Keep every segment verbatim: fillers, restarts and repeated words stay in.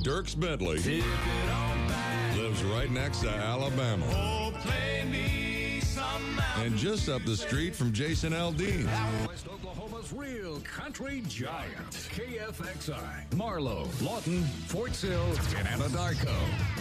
Dierks Bentley lives right next to Alabama. Oh, play me some And just up the street from Jason Aldean. West Oklahoma's real country giant. K F X I. Marlow, Lawton, Fort Sill, and Anadarko.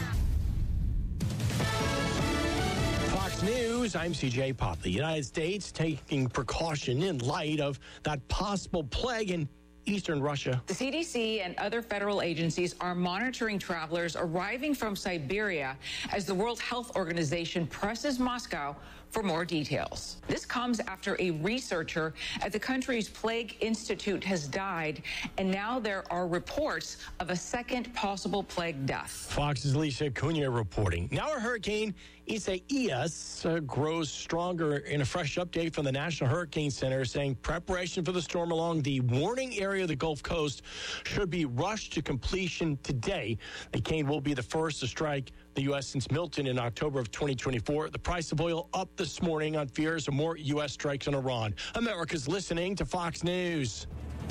Fox News, I'm C J Pop. The United States taking precaution in light of that possible plague in eastern Russia. The C D C and other federal agencies are monitoring travelers arriving from Siberia as the World Health Organization presses Moscow for more details. This comes after a researcher at the country's Plague Institute has died, and now there are reports of a second possible plague death. Fox's Lisa Cunha reporting. Now a hurricane, Isaias, uh, grows stronger in a fresh update from the National Hurricane Center saying preparation for the storm along the warning area of the Gulf Coast should be rushed to completion today. The cane will be the first to strike the U S since Milton in October of twenty twenty-four. The price of oil up this morning on fears of more U S strikes on Iran. America's listening to Fox News.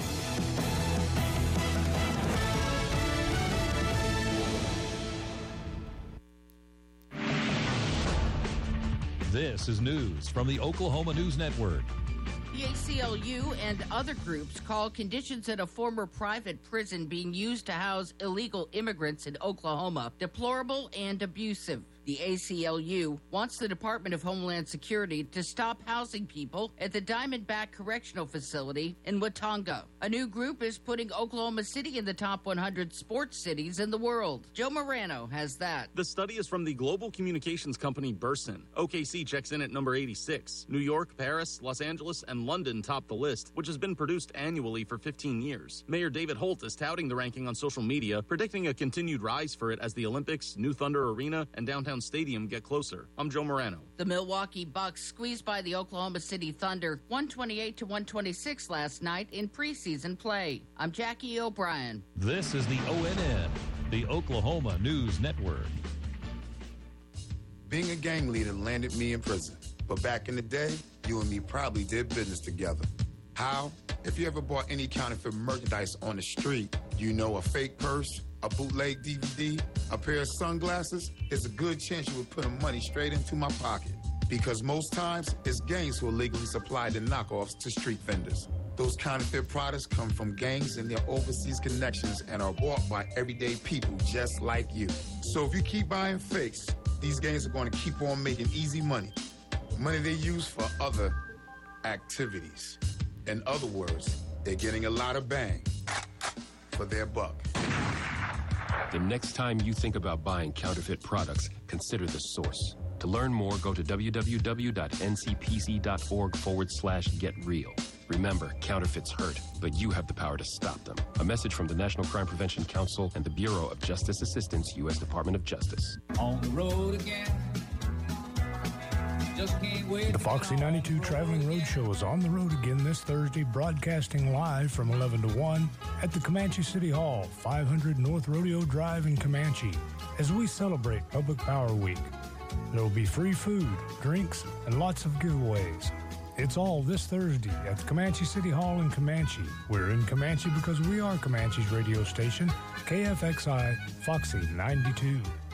This is news from the Oklahoma News Network. The A C L U and other groups call conditions at a former private prison being used to house illegal immigrants in Oklahoma deplorable and abusive. The A C L U wants the Department of Homeland Security to stop housing people at the Diamondback Correctional Facility in Watonga. A new group is putting Oklahoma City in the top one hundred sports cities in the world. Joe Morano has that. The study is from the global communications company Burson. O K C checks in at number eighty-six. New York, Paris, Los Angeles, and London top the list, which has been produced annually for fifteen years. Mayor David Holt is touting the ranking on social media, predicting a continued rise for it as the Olympics, New Thunder Arena, and downtown Stadium get closer. I'm Joe Morano. The Milwaukee Bucks squeezed by the Oklahoma City Thunder one twenty-eight to one twenty-six last night in preseason play. I'm Jackie O'Brien. This is the O N N, the Oklahoma News Network. Being a gang leader landed me in prison. But back in the day, you and me probably did business together. How? If you ever bought any counterfeit merchandise on the street, you know a fake purse, a bootleg D V D, a pair of sunglasses, there's a good chance you would put money straight into my pocket. Because most times, it's gangs who illegally supply the knockoffs to street vendors. Those counterfeit products come from gangs and their overseas connections and are bought by everyday people just like you. So if you keep buying fakes, these gangs are going to keep on making easy money. Money they use for other activities. In other words, they're getting a lot of bang for their buck. The next time you think about buying counterfeit products, consider the source. To learn more, go to www.ncpc.org forward slash get real. Remember, counterfeits hurt, but you have the power to stop them. A message from the National Crime Prevention Council and the Bureau of Justice Assistance, U S Department of Justice. On the road again. Just can't wait. The Foxy ninety-two Traveling Roadshow is on the road again this Thursday, broadcasting live from eleven to one at the Comanche City Hall, five hundred North Rodeo Drive in Comanche, as we celebrate Public Power Week. There will be free food, drinks, and lots of giveaways. It's all this Thursday at the Comanche City Hall in Comanche. We're in Comanche because we are Comanche's radio station, K F X I Foxy ninety-two.